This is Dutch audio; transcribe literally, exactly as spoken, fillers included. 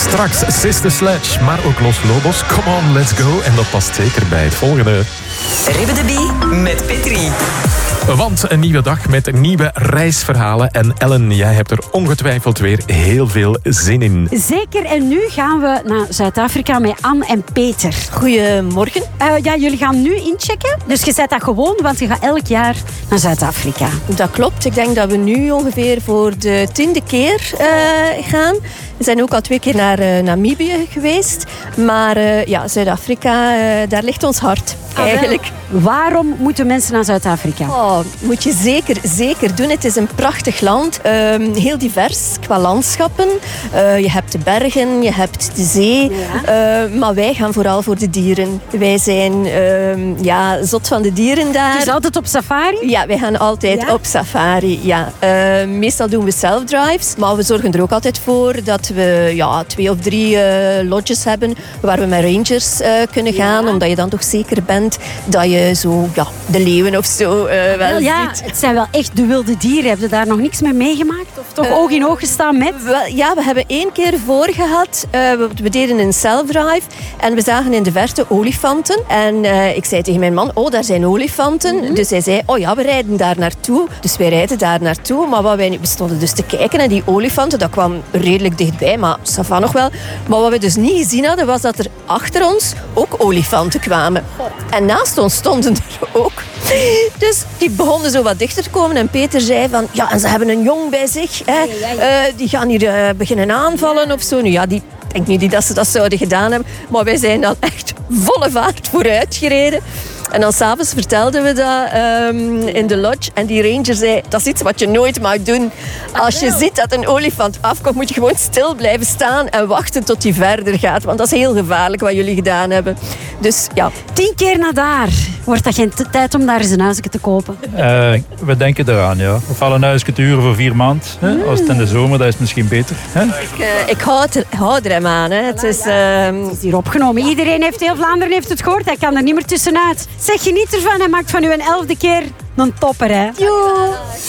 Straks Sister Sledge, maar ook Los Lobos. Come on, let's go. En dat past zeker bij het volgende. Ribbe de Bie met Petri. Want een nieuwe dag met nieuwe reisverhalen. En Ellen, jij hebt er ongetwijfeld weer heel veel zin in. Zeker, en nu gaan we naar Zuid-Afrika met Anne en Peter. Goedemorgen. Uh, ja, jullie gaan nu inchecken. Dus je zet dat gewoon, want je gaat elk jaar naar Zuid-Afrika. Dat klopt. Ik denk dat we nu ongeveer voor de tiende keer uh, gaan. We zijn ook al twee keer naar uh, Namibië geweest. Maar uh, ja, Zuid-Afrika, uh, daar ligt ons hart. Eigenlijk. Ah, waarom moeten mensen naar Zuid-Afrika? Oh, moet je zeker, zeker doen. Het is een prachtig land. Um, heel divers qua landschappen. Uh, je hebt de bergen, je hebt de zee. Ja. Uh, maar wij gaan vooral voor de dieren. Wij zijn uh, ja, zot van de dieren daar. Dus altijd op safari? Ja, wij gaan altijd ja? op safari. Ja. Uh, meestal doen we self-drives. Maar we zorgen er ook altijd voor dat we ja, twee of drie uh, lodges hebben waar we met rangers uh, kunnen gaan. Ja. Omdat je dan toch zeker bent dat je zo ja, de leeuwen of zo uh, wel, wel ja, ziet. Het zijn wel echt de wilde dieren. Heb je daar nog niks mee meegemaakt? Of toch uh, oog in oog gestaan met? Wel, ja, we hebben één keer voor gehad. Uh, we, we deden een self-drive en we zagen in de verte olifanten. En uh, ik zei tegen mijn man, oh, daar zijn olifanten. Mm-hmm. Dus hij zei, oh ja, we rijden daar naartoe. Dus wij rijden daar naartoe. Maar wat wij, we stonden dus te kijken naar die olifanten. Dat kwam redelijk dichtbij, maar ça va nog wel. Maar wat we dus niet gezien hadden, was dat er achter ons ook olifanten kwamen. En naast ons stonden er ook. Dus die begonnen zo wat dichter te komen. En Peter zei van, ja, en ze hebben een jong bij zich. Hè. Uh, die gaan hier uh, beginnen aanvallen of zo. Nu ja, die, ik denk niet dat ze dat zouden gedaan hebben. Maar wij zijn dan echt volle vaart vooruit gereden. En dan s'avonds vertelden we dat um, in de lodge. En die ranger zei, dat is iets wat je nooit mag doen. Als je ziet dat een olifant afkomt, moet je gewoon stil blijven staan en wachten tot hij verder gaat. Want dat is heel gevaarlijk wat jullie gedaan hebben. Dus ja. Tien keer naar daar. Wordt dat geen t- tijd om daar eens een huisje te kopen? Uh, we denken eraan, ja. Of al een huisje te huren voor vier maanden. Mm. Als het in de zomer, dat is misschien beter. Hè? Ik, uh, ik hou, het, hou er hem aan. Hè. Het, is, uh... het is hier opgenomen. Iedereen heeft, heel Vlaanderen heeft het gehoord. Hij kan er niet meer tussenuit. Zeg, geniet ervan en maakt van u een elfde keer een topper, hè? Jo.